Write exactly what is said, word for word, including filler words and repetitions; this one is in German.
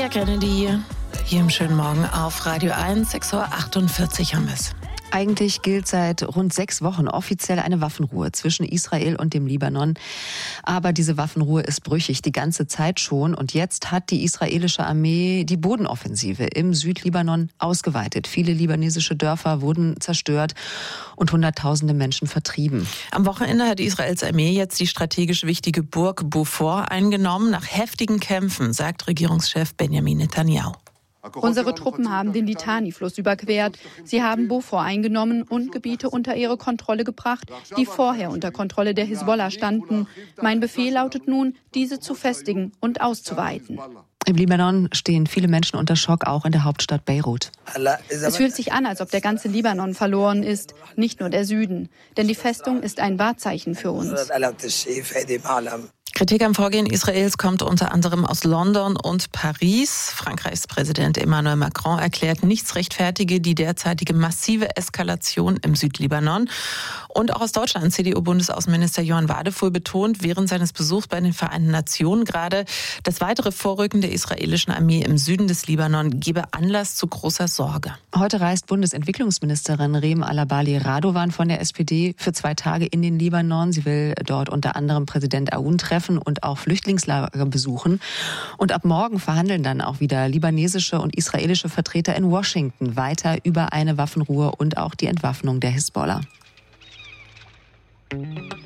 Maria Kennedy hier im schönen Morgen auf Radio eins, sechs Uhr achtundvierzig haben wir es. Eigentlich gilt seit rund sechs Wochen offiziell eine Waffenruhe zwischen Israel und dem Libanon. Aber diese Waffenruhe ist brüchig, die ganze Zeit schon. Und jetzt hat die israelische Armee die Bodenoffensive im Südlibanon ausgeweitet. Viele libanesische Dörfer wurden zerstört und hunderttausende Menschen vertrieben. Am Wochenende hat Israels Armee jetzt die strategisch wichtige Burg Beaufort eingenommen. Nach heftigen Kämpfen, sagt Regierungschef Benjamin Netanyahu. Unsere Truppen haben den Litani-Fluss überquert. Sie haben Beaufort eingenommen und Gebiete unter ihre Kontrolle gebracht, die vorher unter Kontrolle der Hisbollah standen. Mein Befehl lautet nun, diese zu festigen und auszuweiten. Im Libanon stehen viele Menschen unter Schock, auch in der Hauptstadt Beirut. Es fühlt sich an, als ob der ganze Libanon verloren ist, nicht nur der Süden. Denn die Festung ist ein Wahrzeichen für uns. Kritik am Vorgehen Israels kommt unter anderem aus London und Paris. Frankreichs Präsident Emmanuel Macron erklärt, nichts rechtfertige die derzeitige massive Eskalation im Südlibanon. Und auch aus Deutschland, C D U-Bundesaußenminister Johann Wadefuhl betont während seines Besuchs bei den Vereinten Nationen gerade, das weitere Vorrücken der israelischen Armee im Süden des Libanon gebe Anlass zu großer Sorge. Heute reist Bundesentwicklungsministerin Reem Alabali Radovan von der S P D für zwei Tage in den Libanon. Sie will dort unter anderem Präsident Aoun treffen und auch Flüchtlingslager besuchen. Und ab morgen verhandeln dann auch wieder libanesische und israelische Vertreter in Washington weiter über eine Waffenruhe und auch die Entwaffnung der Hisbollah.